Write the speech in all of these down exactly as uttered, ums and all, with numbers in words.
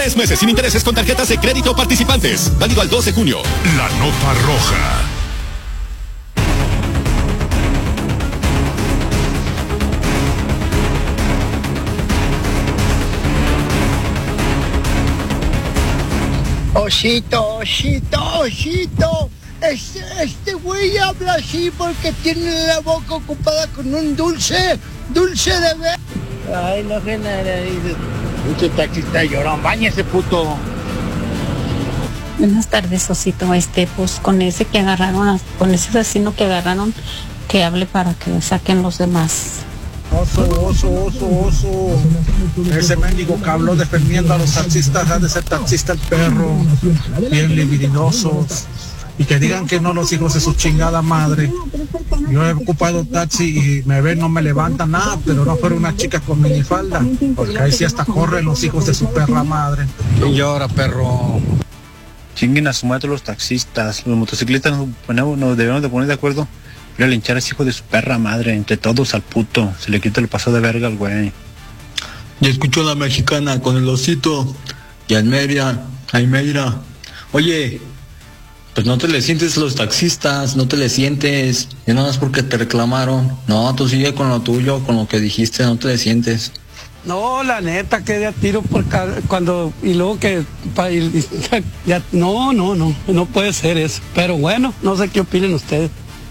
Tres meses sin intereses con tarjetas de crédito participantes. Válido al dos de junio. La nota roja. Osito, osito, osito. Este, este güey habla así porque tiene la boca ocupada con un dulce, dulce de ver. Ay, no generalices. Mucho taxista llorón, báñese, puto. Buenas tardes, Osito. Este, pues con ese que agarraron, con ese asesino que agarraron, que hable para que saquen los demás. Oso, oso, oso, oso. Ese mendigo que habló defendiendo a los taxistas, ha de ser taxista el perro. Bien libidinosos. Y que digan que no los hijos de su chingada madre. Yo he ocupado taxi y me ven, no me levantan nada, pero no fuera una chica con minifalda. Porque ahí sí hasta corren los hijos de su perra madre. Y llora, perro. Chinguen a su madre los taxistas. Los motociclistas nos, ponemos, nos debemos de poner de acuerdo. Voy a linchar a ese hijo de su perra madre. Entre todos al puto. Se le quita el paso de verga al güey. Ya escuchó la mexicana con el osito. Y Almeria, Almeira. Oye, pues no te le sientes los taxistas, no te le sientes. Y nada más porque te reclamaron. No, tú sigue con lo tuyo, con lo que dijiste, no te le sientes. No, la neta, que de a tiro por cuando, y luego que, pa, y, ya, no, no, no, no puede ser eso. Pero bueno, no sé qué opinen ustedes.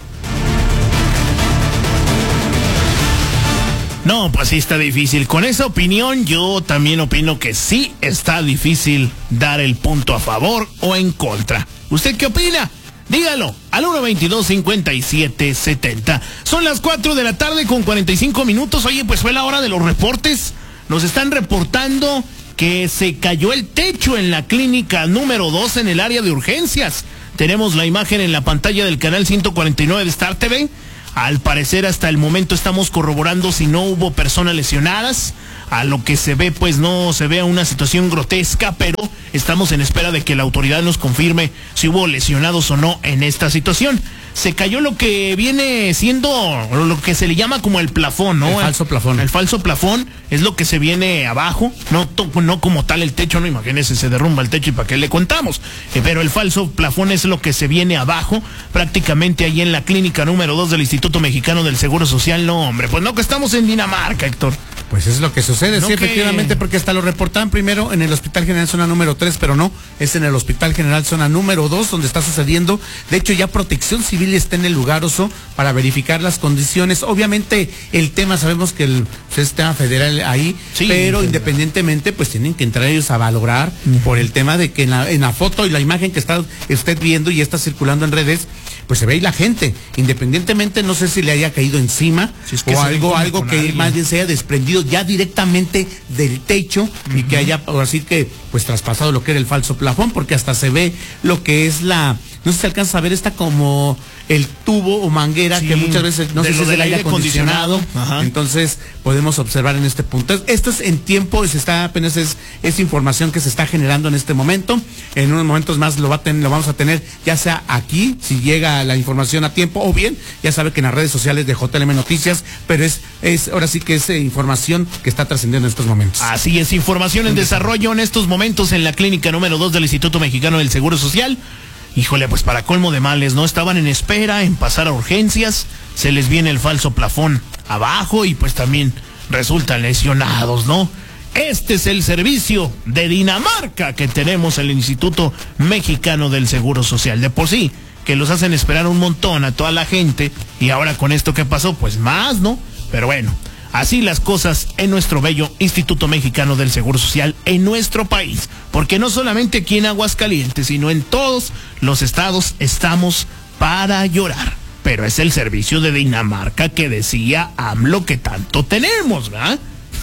No, pues sí está difícil. Con esa opinión yo también opino que sí está difícil dar el punto a favor o en contra. ¿Usted qué opina? Dígalo al uno veintidós cincuenta y siete setenta. Son las cuatro de la tarde con cuarenta y cinco minutos. Oye, pues fue la hora de los reportes. Nos están reportando que se cayó el techo en la clínica número dos en el área de urgencias. Tenemos la imagen en la pantalla del canal ciento cuarenta y nueve de Star T V. Al parecer hasta el momento estamos corroborando si no hubo personas lesionadas. A lo que se ve, pues no se ve una situación grotesca, pero estamos en espera de que la autoridad nos confirme si hubo lesionados o no en esta situación. Se cayó lo que viene siendo, lo que se le llama como el plafón, ¿no? El falso plafón. El falso plafón es lo que se viene abajo, no, to, no como tal el techo, no imagínense, se derrumba el techo y para qué le contamos. Eh, pero el falso plafón es lo que se viene abajo, prácticamente ahí en la clínica número dos del Instituto Mexicano del Seguro Social. No, hombre, pues no que estamos en Dinamarca, Héctor. Pues eso es lo que sucede, no sí, que... efectivamente, porque hasta lo reportaban primero en el Hospital General Zona número tres, pero no, es en el Hospital General Zona número dos donde está sucediendo. De hecho, ya Protección Civil está en el lugar, Oso, para verificar las condiciones. Obviamente, el tema, sabemos que el sistema federal ahí, sí, pero sí, independientemente, pues tienen que entrar ellos a valorar uh-huh. por el tema de que en la, en la foto y la imagen que está usted viendo y está circulando en redes, pues se ve ahí la gente, independientemente, no sé si le haya caído encima si es que o algo, algo que alguien. Más bien se haya desprendido ya directamente del techo uh-huh. y que haya, así que, pues traspasado lo que era el falso plafón, porque hasta se ve lo que es la, no sé si alcanza a ver, esta como el tubo o manguera sí, que muchas veces, no sé si es del aire acondicionado, acondicionado. Entonces podemos observar en este punto. Esto es en tiempo, se está apenas es, es información que se está generando en este momento. En unos momentos más lo va a tener, lo vamos a tener, ya sea aquí, si llega la información a tiempo, o bien, ya sabe que en las redes sociales de J L M Noticias, pero es, es ahora sí que es eh, información que está trascendiendo en estos momentos. Así es, información en desarrollo en estos momentos en la clínica número dos del Instituto Mexicano del Seguro Social. Híjole, pues para colmo de males, ¿no? Estaban en espera, en pasar a urgencias, se les viene el falso plafón abajo y pues también resultan lesionados, ¿no? Este es el servicio de Dinamarca que tenemos en el Instituto Mexicano del Seguro Social. De por sí, que los hacen esperar un montón a toda la gente y ahora con esto que pasó, pues más, ¿no? Pero bueno, así las cosas en nuestro bello Instituto Mexicano del Seguro Social en nuestro país. Porque no solamente aquí en Aguascalientes, sino en todos los estados estamos para llorar. Pero es el servicio de Dinamarca que decía AMLO que tanto tenemos, ¿verdad?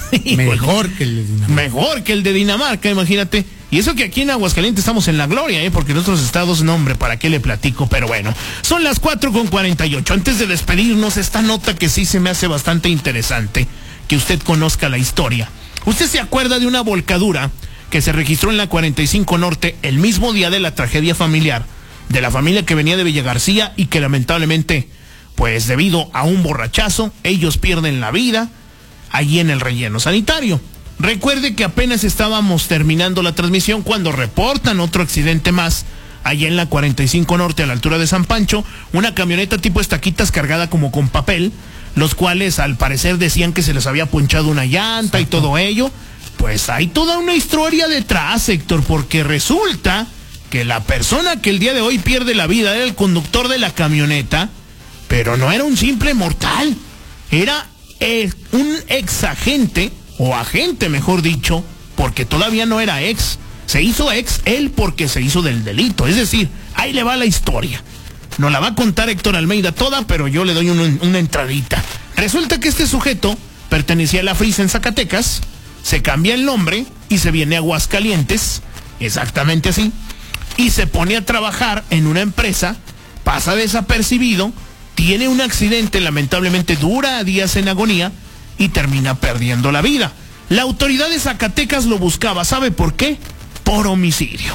Mejor que el de Dinamarca. Mejor que el de Dinamarca, imagínate. Y eso que aquí en Aguascalientes estamos en la gloria, ¿eh? Porque en otros estados, no, hombre, ¿para qué le platico? Pero bueno, son las cuatro con cuarenta y ocho. Antes de despedirnos, esta nota que sí se me hace bastante interesante, que usted conozca la historia. ¿Usted se acuerda de una volcadura que se registró en la cuarenta y cinco Norte el mismo día de la tragedia familiar, de la familia que venía de Villa García y que lamentablemente, pues debido a un borrachazo, ellos pierden la vida allí en el relleno sanitario? Recuerde que apenas estábamos terminando la transmisión cuando reportan otro accidente más allá en la cuarenta y cinco Norte, a la altura de San Pancho, una camioneta tipo estaquitas cargada como con papel, los cuales al parecer decían que se les había ponchado una llanta y todo ello. Pues hay toda una historia detrás, Héctor, porque resulta que la persona que el día de hoy pierde la vida era el conductor de la camioneta, pero no era un simple mortal, era eh, un ex agente, o agente mejor dicho, porque todavía no era ex, se hizo ex él porque se hizo del delito, es decir, ahí le va la historia. Nos la va a contar Héctor Almeida toda, pero yo le doy un, una entradita. Resulta que este sujeto pertenecía a la Frisa en Zacatecas, se cambia el nombre y se viene a Aguascalientes, exactamente así, y se pone a trabajar en una empresa, pasa desapercibido, tiene un accidente, lamentablemente dura días en agonía y termina perdiendo la vida. La autoridad de Zacatecas lo buscaba, ¿sabe por qué? Por homicidio.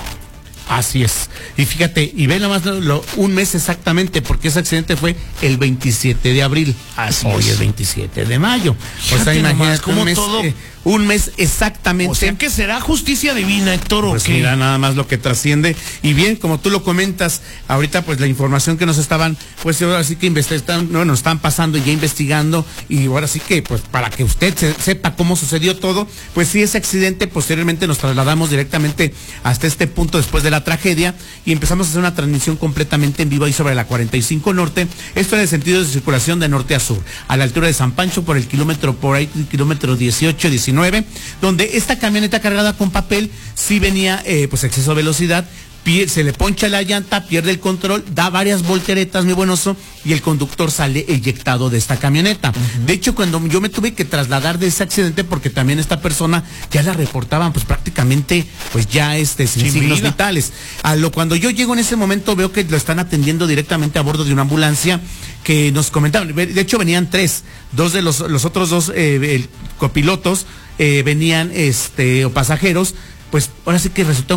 Así es. Y fíjate, y ve nada más lo, lo, un mes exactamente, porque ese accidente fue el veintisiete de abril. Así Hoy es. es veintisiete de mayo. Fíjate o sea, imagínate como un mes, todo. Eh, un mes exactamente. O sea que será justicia divina, Héctor, ¿o pues qué? mira nada más lo que trasciende. Y bien, como tú lo comentas, ahorita pues la información que nos estaban, pues ahora sí que investigan, no, nos están pasando y ya investigando, y ahora sí que pues para que usted se, sepa cómo sucedió todo, pues sí, ese accidente, posteriormente nos trasladamos directamente hasta este punto después de la tragedia y empezamos a hacer una transmisión completamente en vivo ahí sobre la cuarenta y cinco Norte, esto en el sentido de circulación de norte a sur, a la altura de San Pancho por el kilómetro, por ahí, kilómetro dieciocho, diecinueve, donde esta camioneta cargada con papel sí venía eh, pues exceso de velocidad, se le poncha la llanta, pierde el control, da varias volteretas, mi buen oso, y el conductor sale eyectado de esta camioneta. Uh-huh. De hecho, cuando yo me tuve que trasladar de ese accidente, porque también esta persona ya la reportaban pues prácticamente pues ya este sin, sin signos vida. vitales. A lo cuando yo llego en ese momento veo que lo están atendiendo directamente a bordo de una ambulancia, que nos comentaban, de hecho venían tres, dos de los, los otros dos eh, copilotos eh, venían este o pasajeros, pues ahora sí que resultó